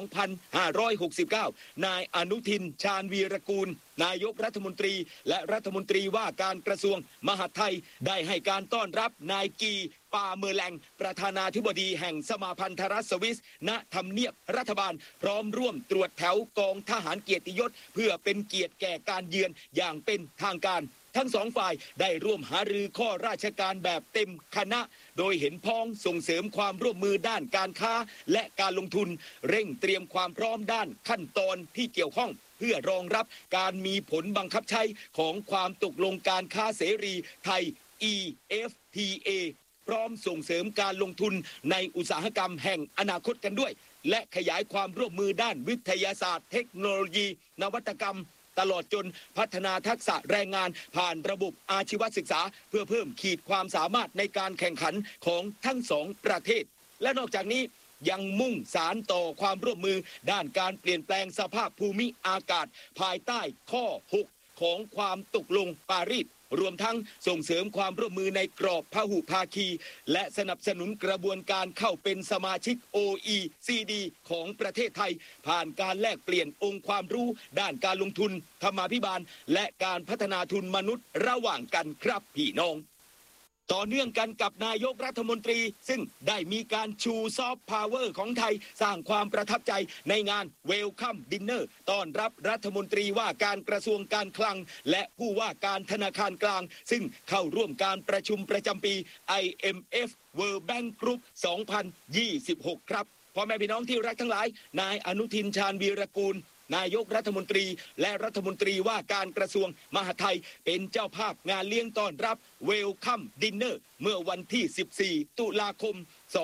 2569 นายอนุทิน ชาญวีรกูล นายกรัฐมนตรีและรัฐมนตรีว่าการกระทรวงมหาดไทยได้ให้การต้อนรับนายกีปาเมอร์แลงประธานาธิบดีแห่งสมาพันธรัฐสวิสณทำเนียบรัฐบาลพร้อมร่วมตรวจแถวกองทหารเกียรติยศเพื่อเป็นเกียรติแก่การเยือนอย่างเป็นทางการทั้งสองฝ่ายได้ร่วมหารือข้อราชการแบบเต็มคณะโดยเห็นพ้องส่งเสริมความร่วมมือด้านการค้าและการลงทุนเร่งเตรียมความพร้อมด้านขั้นตอนที่เกี่ยวข้องเพื่อรองรับการมีผลบังคับใช้ของความตกลงการค้าเสรีไทย EFTA พร้อมส่งเสริมการลงทุนในอุตสาหกรรมแห่งอนาคตกันด้วยและขยายความร่วมมือด้านวิทยาศาสตร์เทคโนโลยีนวัตกรรมตลอดจนพัฒนาทักษะแรงงานผ่านระบบอาชีวศึกษาเพื่อเพิ่มขีดความสามารถในการแข่งขันของทั้งสองประเทศและนอกจากนี้ยังมุ่งสารต่อความร่วมมือด้านการเปลี่ยนแปลงสภาพภูมิอากาศภายใต้ข้อ 6 ของความตกลงปารีสรวมทั้งส่งเสริมความร่วมมือในกรอบพหุภาคีและสนับสนุนกระบวนการเข้าเป็นสมาชิก OECD ของประเทศไทยผ่านการแลกเปลี่ยนองค์ความรู้ด้านการลงทุนธรรมาภิบาลและการพัฒนาทุนมนุษย์ระหว่างกันครับพี่น้องต่อเนื่องกันกับนายกรัฐมนตรีซึ่งได้มีการชูซอฟต์พาวเวอร์ของไทยสร้างความประทับใจในงานเวลคัมดินเนอร์ต้อนรับรัฐมนตรีว่าการกระทรวงการคลังและผู้ว่าการธนาคารกลางซึ่งเข้าร่วมการประชุมประจำปี IMF World Bank Group 2026 ครับพ่อแม่พี่น้องที่รักทั้งหลายนายอนุทินชาญวีรกูลนายกรัฐมนตรีและรัฐมนตรีว่าการกระทรวงมหาดไทยเป็นเจ้าภาพงานเลี้ยงต้อนรับเวลคัมดินเนอร์เมื่อวันที่ 14 ตุลาคม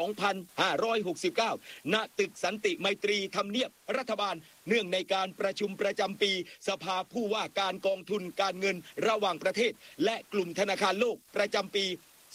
2569 ณ ตึกสันติไมตรีทำเนียบรัฐบาลเนื่องในการประชุมประจำปีสภาผู้ว่าการกองทุนการเงินระหว่างประเทศและกลุ่มธนาคารโลกประจำปี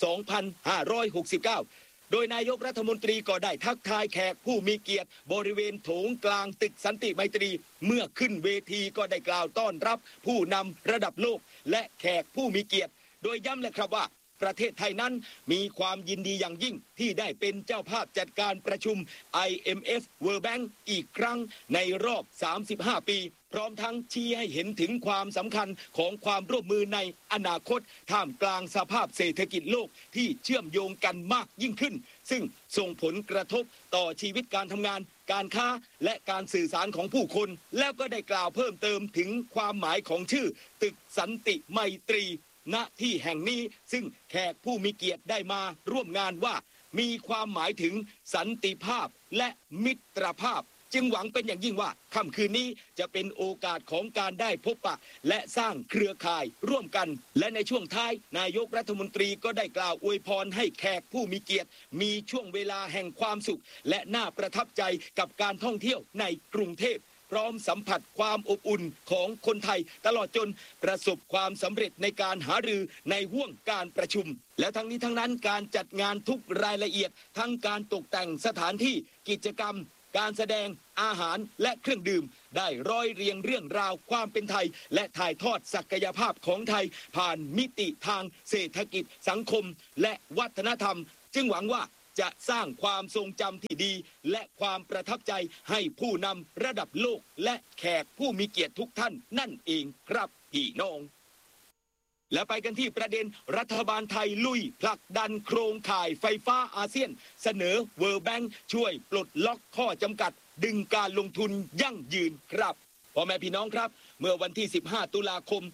2569โดยนายกรัฐมนตรีก็ได้ทักทายแขกผู้มีเกียรติบริเวณโถงกลางตึกสันติไมตรีเมื่อขึ้นเวทีก็ได้กล่าวต้อนรับผู้นำระดับโลกและแขกผู้มีเกียรติโดยย้ำเลยครับว่าประเทศไทยนั้นมีความยินดีอย่างยิ่งที่ได้เป็นเจ้าภาพจัดการประชุม IMF World Bank อีกครั้งในรอบ 35 ปีพร้อมทั้งชี้ให้เห็นถึงความสำคัญของความร่วมมือในอนาคตท่ามกลางสภาพเศรษฐกิจโลกที่เชื่อมโยงกันมากยิ่งขึ้นซึ่งส่งผลกระทบต่อชีวิตการทำงานการค้าและการสื่อสารของผู้คนแล้วก็ได้กล่าวเพิ่มเติมถึงความหมายของชื่อตึกสันติไมตรีณที่แห่งนี้ซึ่งแขกผู้มีเกียรติได้มาร่วมงานว่ามีความหมายถึงสันติภาพและมิตรภาพจึงหวังเป็นอย่างยิ่งว่าค่ำคืนนี้จะเป็นโอกาสของการได้พบปะและสร้างเครือข่ายร่วมกันและในช่วงท้ายนายกรัฐมนตรีก็ได้กล่าวอวยพรให้แขกผู้มีเกียรติมีช่วงเวลาแห่งความสุขและน่าประทับใจกับการท่องเที่ยวในกรุงเทพพร้อมสัมผัสความอบอุ่นของคนไทยตลอดจนประสบความสำเร็จในการหารือในห่วงการประชุมและทั้งนี้ทั้งนั้นการจัดงานทุกรายละเอียดทั้งการตกแต่งสถานที่กิจกรรมการแสดงอาหารและเครื่องดื่มได้ร้อยเรียงเรื่องราวความเป็นไทยและถ่ายทอดศักยภาพของไทยผ่านมิติทางเศรษฐกิจสังคมและวัฒนธรรมจึงหวังว่าจะสร้างความทรงจำที่ดีและความประทับใจให้ผู้นำระดับโลกและแขกผู้มีเกียรติทุกท่านนั่นเองครับพี่น้องและไปกันที่ประเด็นรัฐบาลไทยลุยผลักดันโครงข่ายไฟฟ้าอาเซียนเสนอ World Bank ช่วยปลดล็อกข้อจำกัดดึงการลงทุนยั่งยืนครับพ่อแม่พี่น้องครับเมื่อวันที่ 15 ตุลาคม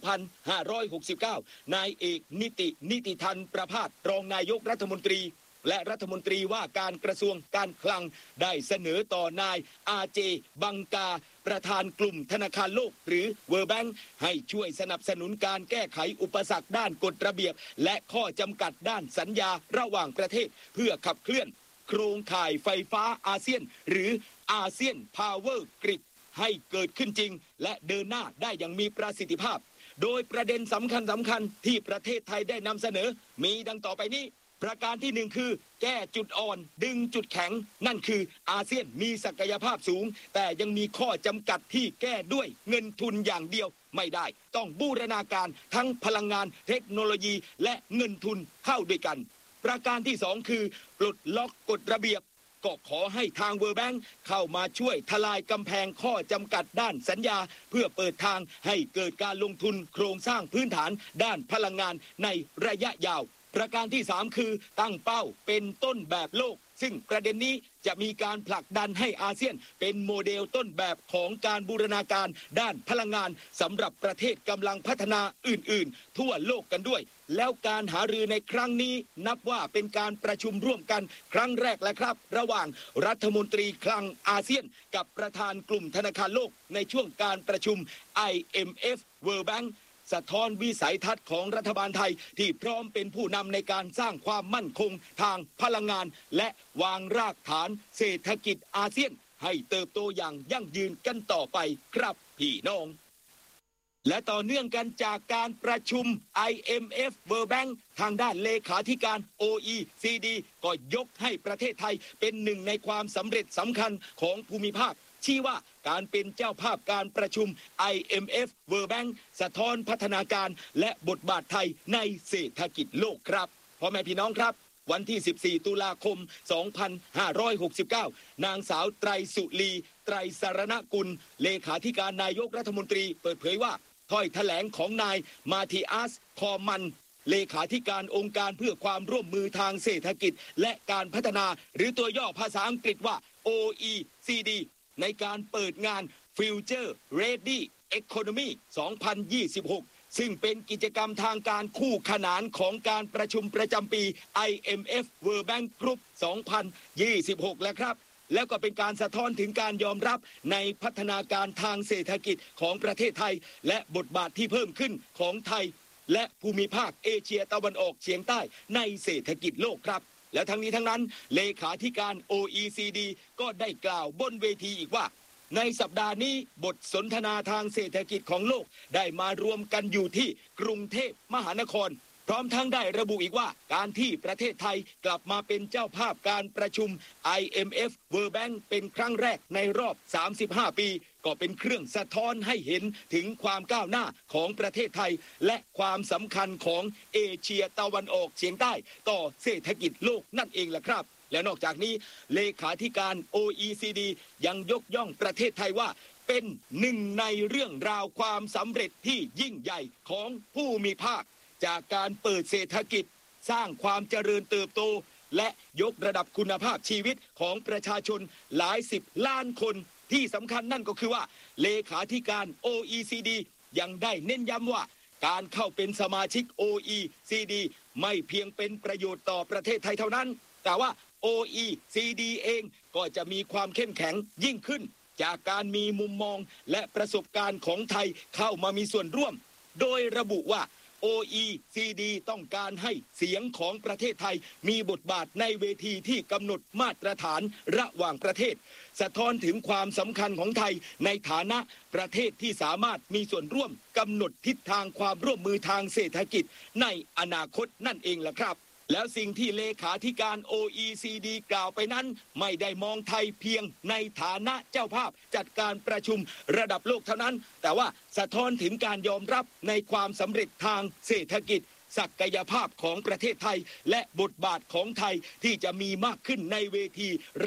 2569 นายเอกนิติธันประภาสรองนายกรัฐมนตรีและรัฐมนตรีว่าการกระทรวงการคลังได้เสนอต่อนายอาเจบังกาประธานกลุ่มธนาคารโลกหรือ World Bank ให้ช่วยสนับสนุนการแก้ไขอุปสรรคด้านกฎระเบียบและข้อจำกัดด้านสัญญาระหว่างประเทศเพื่อขับเคลื่อนโครงข่ายไฟฟ้าอาเซียนหรืออาเซียนพาวเวอร์กริดให้เกิดขึ้นจริงและเดินหน้าได้อย่างมีประสิทธิภาพโดยประเด็นสำคัญที่ประเทศไทยได้นำเสนอมีดังต่อไปนี้ประการที่1คือแก้จุดอ่อนดึงจุดแข็งนั่นคืออาเซียนมีศักยภาพสูงแต่ยังมีข้อจำกัดที่แก้ด้วยเงินทุนอย่างเดียวไม่ได้ต้องบูรณาการทั้งพลังงานเทคโนโลยีและเงินทุนเข้าด้วยกันประการที่ 2 คือปลดล็อกกฎระเบียบก็ขอให้ทางเวิร์แบงค์เข้ามาช่วยทลายกำแพงข้อจำกัดด้านสัญญาเพื่อเปิดทางให้เกิดการลงทุนโครงสร้างพื้นฐานด้านพลังงานในระยะยาว ประการที่ 3 คือตั้งเป้าเป็นต้นแบบโลกซึ่งประเด็นนี้จะมีการผลักดันให้อาเซียนเป็นโมเดลต้นแบบของการบูรณาการด้านพลังงานสำหรับประเทศกำลังพัฒนาอื่นๆทั่วโลกกันด้วยแล้วการหารือในครั้งนี้นับว่าเป็นการประชุมร่วมกันครั้งแรกแล้วครับระหว่างรัฐมนตรีคลังอาเซียนกับประธานกลุ่มธนาคารโลกในช่วงการประชุม IMF World Bankสะท้อนวิสัยทัศน์ของรัฐบาลไทยที่พร้อมเป็นผู้นำในการสร้างความมั่นคงทางพลังงานและวางรากฐานเศรษฐกิจอาเซียนให้เติบโตอย่างยั่งยืนกันต่อไปครับพี่น้องและต่อเนื่องกันจากการประชุม IMF World Bank ทางด้านเลขาธิการ OECD ก็ยกให้ประเทศไทยเป็นหนึ่งในความสำเร็จสำคัญของภูมิภาคชี้ว่าการเป็นเจ้าภาพการประชุม IMF World Bank สะท้อนพัฒนาการและบทบาทไทยในเศรษฐกิจโลกครับพ่อแม่พี่น้องครับวันที่ 14 ตุลาคม 2569 นางสาวไตรสุรีไตรสรณกุลเลขาธิการนายกรัฐมนตรีเปิดเผยว่าถ้อยแถลงของนายมาธิอัส คอมันเลขาธิการองค์การเพื่อความร่วมมือทางเศรษฐกิจและการพัฒนาหรือตัวย่อภาษาอังกฤษว่า OECD ในการเปิดงาน Future Ready Economy 2026 ซึ่งเป็นกิจกรรมทางการคู่ขนานของการประชุมประจำปี IMF World Bank Group 2026 แล้วครับแล้วก็เป็นการสะท้อนถึงการยอมรับในพัฒนาการทางเศรษฐกิจของประเทศไทยและบทบาทที่เพิ่มขึ้นของไทยและภูมิภาคเอเชียตะวันออกเฉียงใต้ในเศรษฐกิจโลกครับและทั้งนี้ทั้งนั้นเลขาธิการ OECD ก็ได้กล่าวบนเวทีอีกว่าในสัปดาห์นี้บทสนทนาทางเศรษฐกิจของโลกได้มารวมกันอยู่ที่กรุงเทพมหานครพร้อมทั้งได้ระบุอีกว่าการที่ประเทศไทยกลับมาเป็นเจ้าภาพการประชุม IMF World Bank เป็นครั้งแรกในรอบ 35 ปีก็เป็นเครื่องสะท้อนให้เห็นถึงความก้าวหน้าของประเทศไทยและความสำคัญของเอเชียตะวันออกเฉียงใต้ต่อเศรษฐกิจโลกนั่นเองล่ะครับและนอกจากนี้เลขาธิการ OECD ยังยกย่องประเทศไทยว่าเป็นหนึ่งในเรื่องราวความสำเร็จที่ยิ่งใหญ่ของผู้มีภาคจากการเปิดเศรษฐกิจสร้างความเจริญเติบโตและยกระดับคุณภาพชีวิตของประชาชนหลายสิบล้านคนที่สำคัญนั่นก็คือว่าเลขาธิการ OECD ยังได้เน้นย้ำว่าการเข้าเป็นสมาชิก OECD ไม่เพียงเป็นประโยชน์ต่อประเทศไทยเท่านั้นแต่ว่า OECD เองก็จะมีความเข้มแข็งยิ่งขึ้นจากการมีมุมมองและประสบการณ์ของไทยเข้ามามีส่วนร่วมโดยระบุว่า OECD ต้องการให้เสียงของประเทศไทยมีบทบาทในเวทีที่กำหนดมาตรฐานระหว่างประเทศสะท้อนถึงความสำคัญของไทยในฐานะประเทศที่สามารถมีส่วนร่วมกำหนดทิศทางความร่วมมือทางเศรษฐกิจในอนาคตนั่นเองล่ะครับแล้วสิ่งที่เลขาธิการ OECD กล่าวไปนั้นไม่ได้มองไทยเพียงในฐานะเจ้าภาพจัดการประชุมระดับโลกเท่านั้นแต่ว่าสะท้อนถึงการยอมรับในความสำเร็จทางเศรษฐกิจศักยภาพของประเทศไทยและบทบาทของไทยที่จะมีมากขึ้นในเวที